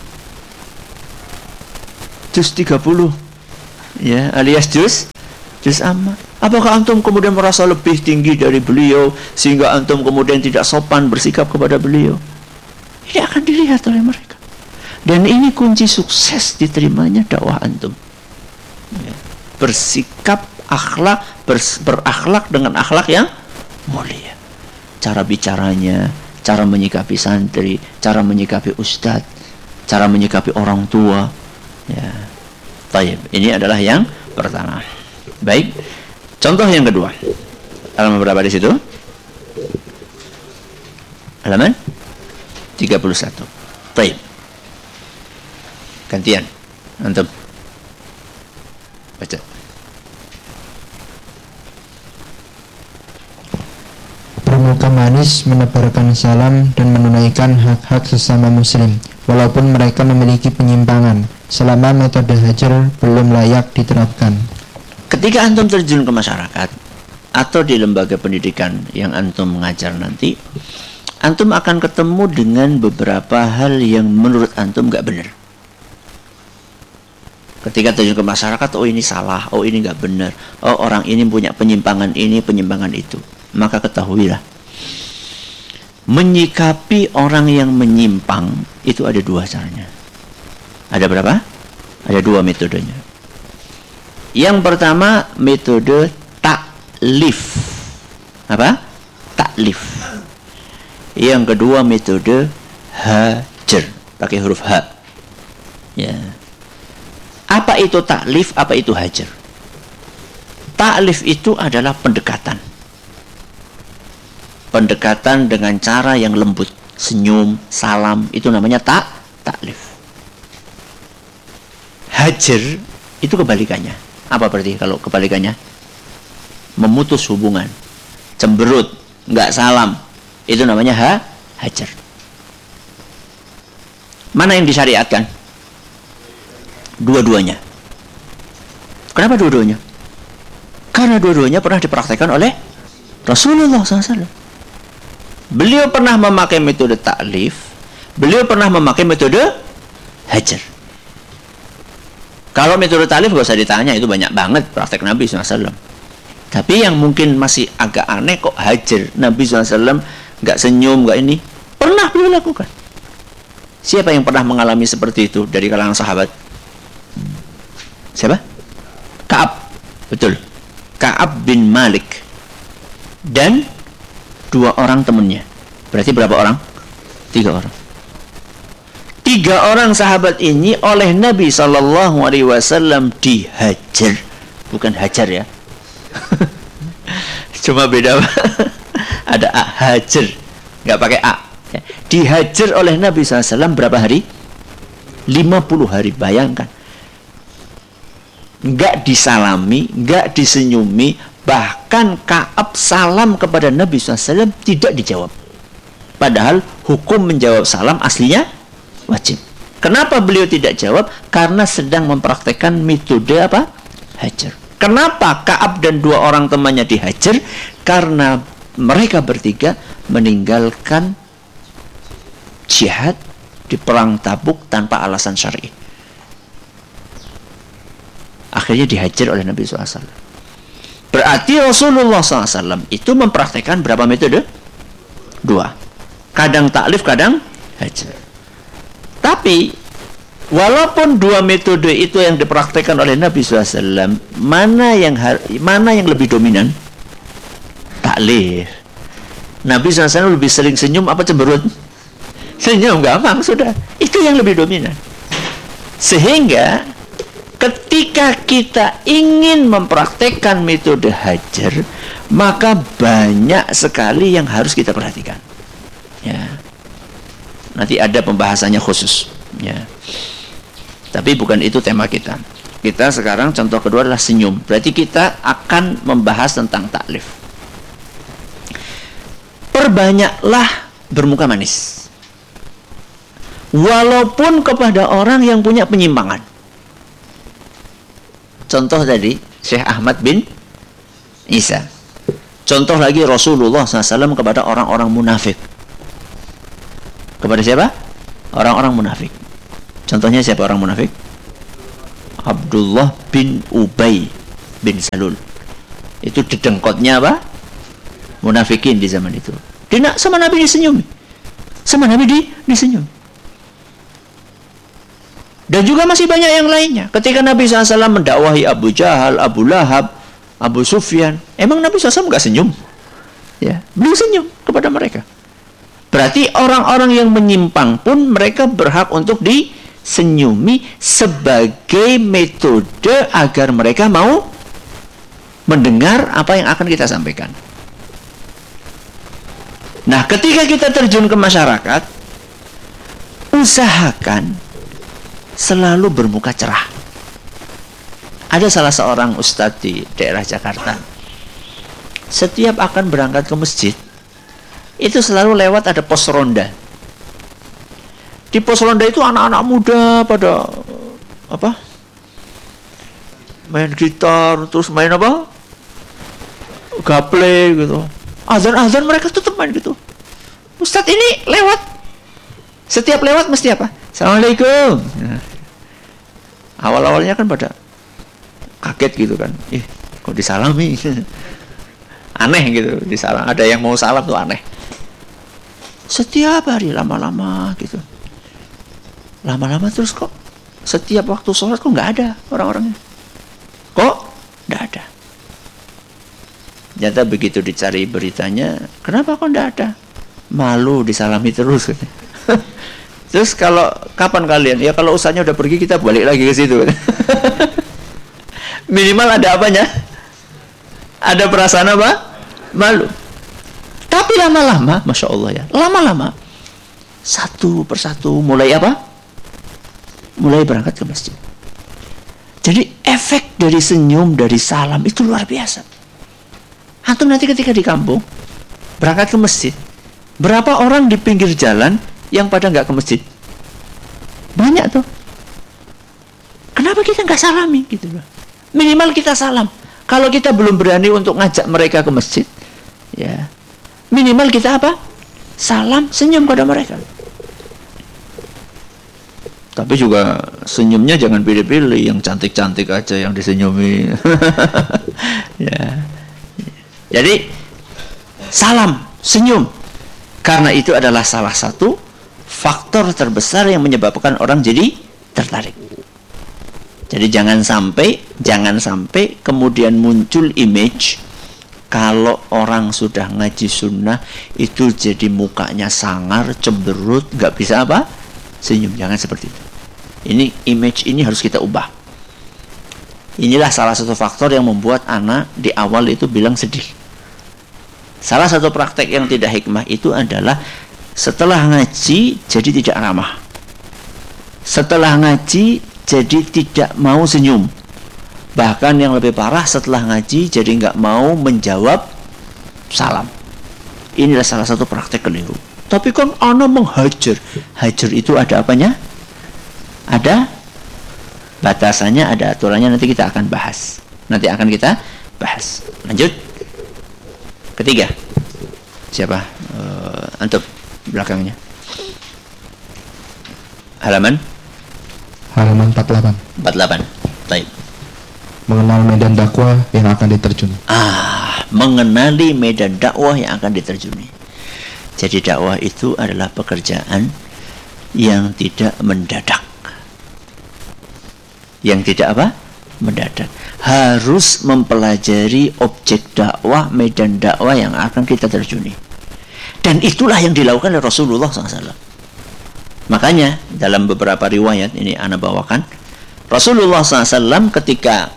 Juz 30, ya, alias juz amma. Apakah antum kemudian merasa lebih tinggi dari beliau sehingga antum kemudian tidak sopan bersikap kepada beliau? Ini akan dilihat oleh mereka. Dan ini kunci sukses diterimanya dakwah antum. Ya. Bersikap akhlak, berakhlak dengan akhlak yang mulia. Cara bicaranya, cara menyikapi santri, cara menyikapi ustadz, cara menyikapi orang tua. Ya. Baik, ini adalah yang pertama. Baik. Contoh yang kedua. Halaman berapa di situ? Halaman 31. Baik. Gantian. Antum baca. Bermuka manis, menebarkan salam dan menunaikan hak-hak sesama muslim, walaupun mereka memiliki penyimpangan, selama metode hajar belum layak diterapkan. Ketika antum terjun ke masyarakat atau di lembaga pendidikan yang antum mengajar nanti, antum akan ketemu dengan beberapa hal yang menurut antum nggak benar. Ketika terjun ke masyarakat, oh ini salah, oh ini nggak benar, oh orang ini punya penyimpangan ini, penyimpangan itu. Maka ketahuilah, menyikapi orang yang menyimpang itu ada 2 caranya. Ada berapa? Ada 2 metodenya. Yang pertama metode taklif. Apa? Taklif. Yang kedua metode hajar, pakai huruf H. Ya. Apa itu taklif? Apa itu hajar? Taklif itu adalah pendekatan. Pendekatan dengan cara yang lembut, senyum, salam, itu namanya taklif. Hajar itu kebalikannya. Apa berarti kalau kebalikannya? Memutus hubungan, cemberut, nggak salam, itu namanya hajar. Mana yang disyariatkan? Dua-duanya. Kenapa dua-duanya? Karena dua-duanya pernah dipraktekkan oleh Rasulullah SAW. Beliau pernah memakai metode taklif, beliau pernah memakai metode hajar. Kalau metode taklif gak usah ditanya, itu banyak banget praktek Nabi SAW. Tapi yang mungkin masih agak aneh, kok hajar Nabi SAW gak senyum, gak ini, pernah beliau lakukan. Siapa yang pernah mengalami seperti itu dari kalangan sahabat? Siapa? Ka'ab. Betul, Ka'ab bin Malik dan 2 orang temannya. Berarti berapa orang? 3 orang. 3 orang sahabat ini oleh Nabi SAW dihajar. Bukan hajar ya. Cuma beda. Ada A, hajar, nggak pakai A. Dihajar oleh Nabi SAW berapa hari? 50 hari. Bayangkan, nggak disalami, nggak disenyumi, bahkan Ka'ab salam kepada Nabi SAW tidak dijawab. Padahal hukum menjawab salam aslinya wajib. Kenapa beliau tidak jawab? Karena sedang mempraktekkan metode apa? Hajar. Kenapa Ka'ab dan 2 orang temannya dihajar? Karena mereka bertiga meninggalkan jihad di perang Tabuk tanpa alasan syar'i. Akhirnya dihajar oleh Nabi SAW. Berarti Rasulullah SAW itu mempraktekkan berapa metode? 2. Kadang taklif, kadang hajar. Tapi walaupun 2 metode itu yang dipraktekkan oleh Nabi SAW, mana yang lebih dominan? Taklif. Nabi SAW lebih sering senyum apa cemberut? Senyum, gampang sudah. Itu yang lebih dominan. Sehingga ketika kita ingin mempraktekkan metode hajar, maka banyak sekali yang harus kita perhatikan. Ya. Nanti ada pembahasannya khusus. Ya. Tapi bukan itu tema kita. Kita sekarang contoh kedua adalah senyum. Berarti kita akan membahas tentang taklif. Perbanyaklah bermuka manis. Walaupun kepada orang yang punya penyimpangan. Contoh tadi Syekh Ahmad bin Isa. Contoh lagi Rasulullah SAW kepada orang-orang munafik. Kepada siapa? Orang-orang munafik. Contohnya siapa orang munafik? Abdullah bin Ubay bin Salul. Itu dedengkotnya apa? Munafikin di zaman itu. Dia sama Nabi disenyum. Sama Nabi disenyum. Dan juga masih banyak yang lainnya. Ketika Nabi SAW mendakwahi Abu Jahal, Abu Lahab, Abu Sufyan, emang Nabi SAW nggak senyum? Ya, beliau senyum kepada mereka. Berarti orang-orang yang menyimpang pun mereka berhak untuk disenyumi sebagai metode agar mereka mau mendengar apa yang akan kita sampaikan. Nah, ketika kita terjun ke masyarakat, usahakan selalu bermuka cerah. Ada salah seorang ustadz di daerah Jakarta. Setiap akan berangkat ke masjid, itu selalu lewat ada pos ronda. Di pos ronda itu anak-anak muda pada apa? Main gitar, terus main apa? Gaple gitu. Azan-azan mereka tutup main gitu. Ustadz ini lewat. Setiap lewat mesti apa? Assalamualaikum. Nah, awal-awalnya kan pada kaget gitu kan. Kok disalami? Aneh gitu, disalam. Ada yang mau salam tuh aneh. Setiap hari lama-lama gitu. Lama-lama terus kok setiap waktu sholat kok nggak ada orang-orangnya. Kok Ternyata begitu dicari beritanya, kenapa kok enggak ada? Malu disalami terus. Terus kalau kapan kalian? Ya kalau usahanya udah pergi kita balik lagi ke situ. Minimal ada apanya? Ada perasaan apa? Malu. Tapi lama-lama, Masya Allah ya, lama-lama satu persatu mulai apa? Mulai berangkat ke masjid. Jadi efek dari senyum, dari salam itu luar biasa. Antum nanti ketika di kampung berangkat ke masjid, berapa orang di pinggir jalan yang pada nggak ke masjid? Banyak tuh. Kenapa kita nggak salami gitu loh? Minimal kita salam. Kalau kita belum berani untuk ngajak mereka ke masjid, ya minimal kita apa? Salam, senyum pada mereka. Tapi juga senyumnya jangan pilih-pilih, yang cantik-cantik aja yang disenyumi. Ya. Jadi salam, senyum. Karena itu adalah salah satu faktor terbesar yang menyebabkan orang jadi tertarik. Jadi jangan sampai kemudian muncul image kalau orang sudah ngaji sunnah itu jadi mukanya sangar, cemberut, nggak bisa apa? Senyum. Jangan seperti itu. Ini image ini harus kita ubah. Inilah salah satu faktor yang membuat anak di awal itu bilang sedih. Salah satu praktek yang tidak hikmah itu adalah setelah ngaji jadi tidak ramah. Setelah ngaji jadi tidak mau senyum. Bahkan yang lebih parah setelah ngaji jadi nggak mau menjawab salam. Inilah salah satu praktek keliru. Tapi kan anak menghajar. Hajar itu ada apanya? Ada batasannya, ada aturannya, nanti kita akan bahas. Lanjut. Ketiga. Siapa? Antum belakangnya. Halaman 48. Baik. Mengenal medan dakwah yang akan diterjun. Mengenali medan dakwah yang akan diterjuni. Jadi dakwah itu adalah pekerjaan yang tidak mendadak. Yang tidak apa? Mendadak. Harus mempelajari objek dakwah, medan dakwah yang akan kita terjuni. Dan itulah yang dilakukan oleh Rasulullah SAW. Makanya dalam beberapa riwayat ini ana bawakan, Rasulullah SAW ketika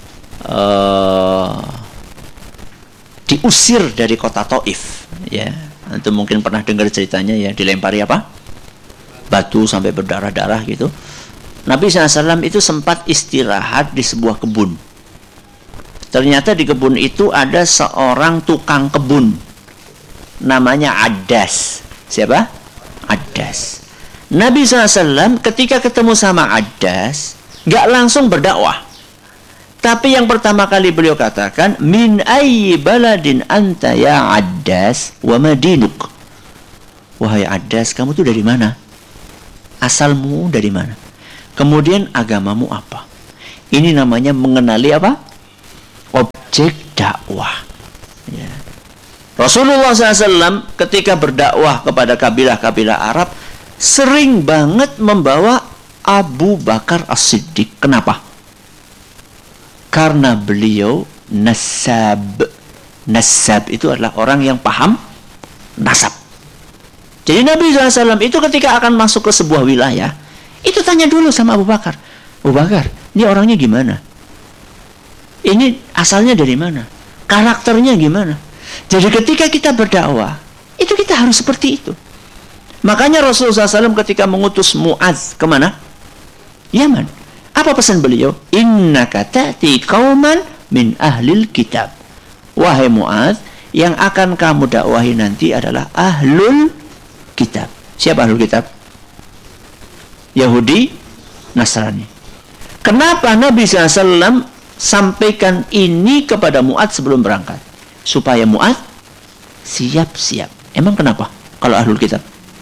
diusir dari kota Taif, ya, antum mungkin pernah dengar ceritanya ya, dilempari apa? Batu sampai berdarah-darah gitu. Nabi SAW itu sempat istirahat di sebuah kebun. Ternyata di kebun itu ada seorang tukang kebun, namanya Addas. Siapa? Addas. Nabi SAW ketika ketemu sama Addas, gak langsung berdakwah. Tapi yang pertama kali beliau katakan, min ayyi baladin anta ya Addas wa madinuk. Wahai Addas, kamu tuh dari mana? Asalmu dari mana? Kemudian agamamu apa? Ini namanya mengenali apa? Objek dakwah. Ya. Rasulullah SAW ketika berdakwah kepada kabilah-kabilah Arab sering banget membawa Abu Bakar As-Siddiq. Kenapa? Karena beliau nasab. Nasab itu adalah orang yang paham nasab. Jadi Nabi SAW itu ketika akan masuk ke sebuah wilayah, itu tanya dulu sama Abu Bakar. Abu Bakar, ini orangnya gimana? Ini asalnya dari mana? Karakternya gimana? Jadi ketika kita berdakwah, itu kita harus seperti itu. Makanya Rasulullah SAW ketika mengutus Mu'adz kemana? Yaman. Apa pesan beliau? Innaka ta'ti qauman min ahlil kitab. Wahai Mu'adz, yang akan kamu dakwahi nanti adalah ahlul kitab. Siapa ahlul kitab? Yahudi, Nasrani. Kenapa Nabi SAW sampaikan ini kepada Mu'adz sebelum berangkat? Supaya Mu'adz siap-siap. Emang kenapa? Kalau ahlul kitab?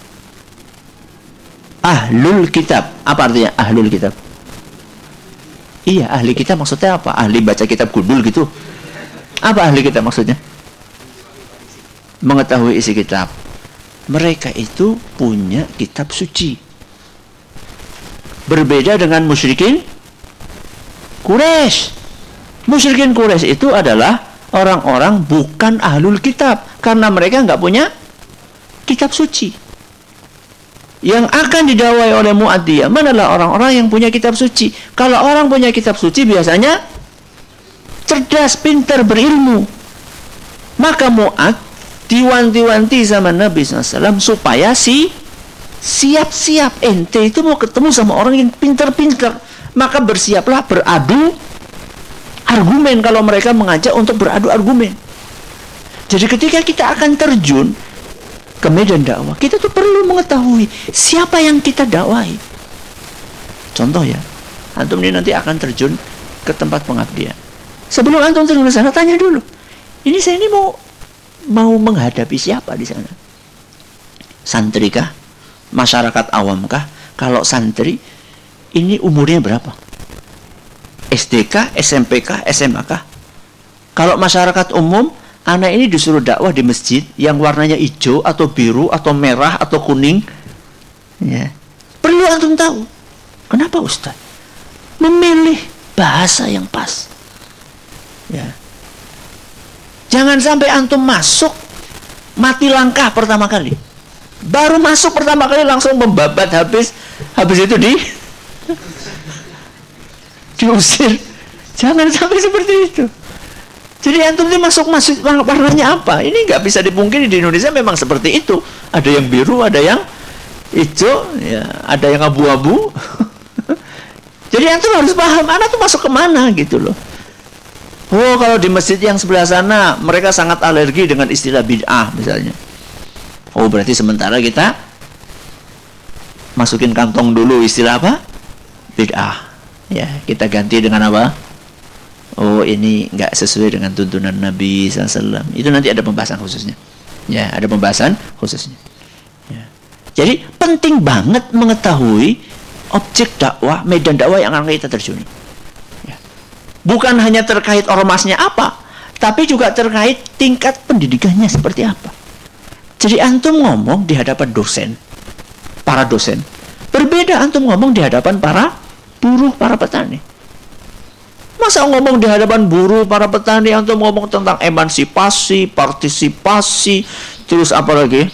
Ahlul kitab. Apa artinya ahlul kitab? Iya, ahli kitab maksudnya apa? Ahli baca kitab kudul gitu. Apa ahli kitab maksudnya? Mengetahui isi kitab. Mereka itu punya kitab suci. Berbeda dengan musyrikin Quraisy. Musyrikin Quraisy itu adalah orang-orang bukan ahlul kitab, karena mereka nggak punya kitab suci. Yang akan didakwai oleh Mu'ad adalah orang-orang yang punya kitab suci. Kalau orang punya kitab suci biasanya cerdas, pintar, berilmu. Maka Mu'ad diwanti-wanti sama Nabi SAW supaya siap-siap. Ente itu mau ketemu sama orang yang pintar-pintar, maka bersiaplah beradu argumen kalau mereka mengajak untuk beradu argumen. Jadi ketika kita akan terjun ke medan dakwah, kita tuh perlu mengetahui siapa yang kita dakwai. Contoh ya, antum ini nanti akan terjun ke tempat pengabdian. Sebelum antum terjun ke sana, tanya dulu, ini saya ini mau menghadapi siapa di sana? Santri kah? Masyarakat awam kah? Kalau santri, ini umurnya berapa? SD kah? SMP kah? SMA kah? Kalau masyarakat umum, anak ini disuruh dakwah di masjid yang warnanya hijau atau biru atau merah atau kuning, ya. Perlu antum tahu. Kenapa Ustaz? Memilih bahasa yang pas, ya. Jangan sampai antum masuk mati langkah pertama kali. Baru masuk pertama kali langsung membabat, habis itu diusir. Jangan sampai seperti itu. Jadi antum ini masuk warnanya apa? Ini nggak bisa dipungkiri, di Indonesia memang seperti itu. Ada yang biru, ada yang hijau, ya, ada yang abu-abu. Jadi antum harus paham, anak tuh masuk kemana gitu loh. Oh, kalau di masjid yang sebelah sana mereka sangat alergi dengan istilah bid'ah misalnya. Oh, berarti sementara kita masukin kantong dulu istilah apa? Bid'ah. Ya, kita ganti dengan apa? Oh, ini nggak sesuai dengan tuntunan Nabi SAW. Itu nanti ada pembahasan khususnya. Ya, ada pembahasan khususnya. Ya. Jadi penting banget mengetahui objek dakwah, medan dakwah yang akan kita terjuni. Ya. Bukan hanya terkait ormasnya apa, tapi juga terkait tingkat pendidikannya seperti apa. Jadi antum ngomong di hadapan dosen, para dosen. Berbeda antum ngomong di hadapan para buruh, para petani. Masa ngomong di hadapan buruh, para petani, antum ngomong tentang emansipasi, partisipasi, terus apa lagi?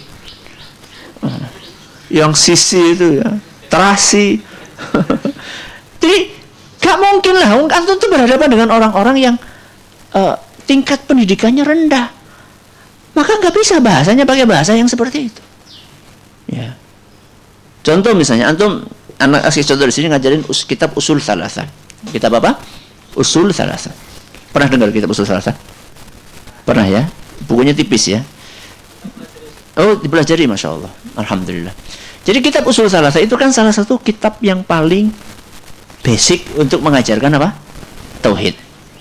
Yang sisi itu ya, terasi. Jadi gak mungkin lah, antum tuh berhadapan dengan orang-orang yang tingkat pendidikannya rendah. Maka nggak bisa bahasanya pakai bahasa yang seperti itu. Ya. Contoh misalnya, antum anak kasih contoh di sini ngajarin kitab usul thalatha. Kitab apa? Usul thalatha. Pernah dengar kitab usul thalatha? Pernah ya? Bukunya tipis ya. Oh, dipelajari, masya Allah. Alhamdulillah. Jadi kitab usul thalatha itu kan salah satu kitab yang paling basic untuk mengajarkan apa? Tauhid.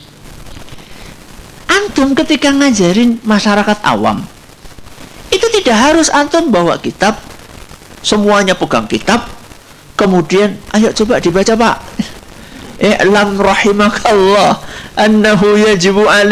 Antum ketika ngajarin masyarakat awam, itu tidak harus antum bawa kitab, semuanya pegang kitab, kemudian ayo coba dibaca Pak. I'lam rahimakallah annahu yajibu